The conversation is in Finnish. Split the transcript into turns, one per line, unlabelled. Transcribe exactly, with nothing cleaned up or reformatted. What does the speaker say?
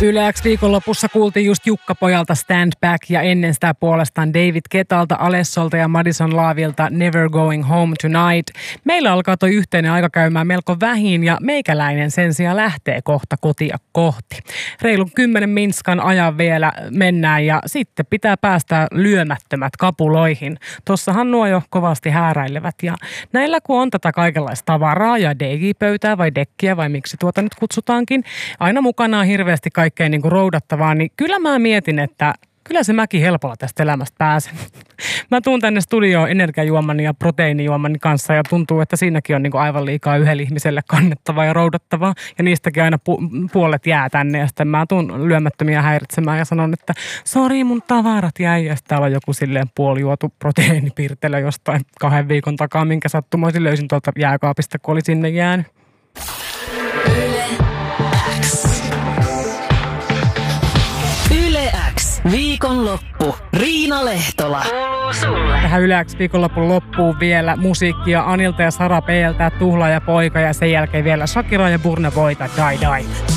Yle X viikonlopussa kuultiin just Jukka Pojalta Stand Back ja ennen sitä puolestaan David Guettalta, Alessolta ja Madison Laavilta Never Going Home Tonight. Meillä alkaa toi yhteinen aika käymään melko vähin ja meikäläinen sen sijaan lähtee kohta kotia kohti. Reilun kymmenen minskan ajan vielä mennään ja sitten pitää päästä lyömättömät kapuloihin. Tossahan nuo jo kovasti hääräilevät ja näillä kun on tätä kaikenlaista tavaraa ja D J-pöytää vai dekkiä vai miksi tuota nyt kutsutaankin, aina mukana on hirveästi kaikkea niin kuin roudattavaa, niin kyllä mä mietin, että kyllä se mäkin helpolla tästä elämästä pääsen. Mä tuun tänne studioon energiajuomani ja proteiinijuomani kanssa ja tuntuu, että siinäkin on niin kuin aivan liikaa yhdelle ihmiselle kannettavaa ja roudattavaa. Ja niistäkin aina pu- puolet jää tänne ja sitten mä tuun lyömättömiä häiritsemään ja sanon, että sori mun tavarat jäi. Ja sitten täällä on joku silleen puolijuotu proteiinipirtelö jostain kahden viikon takaa, minkä sattumoisin löysin tuolta jääkaapista, kun oli sinne jäänyt.
Viikonloppu. Riina Lehtola. Kuuluu sulle.
Tähän Yle X viikonlopun loppuun vielä musiikkia Anilta ja Sara P:ltä, Tuhla ja poika ja sen jälkeen vielä Shakira ja Burna Boyta, Dai Dai.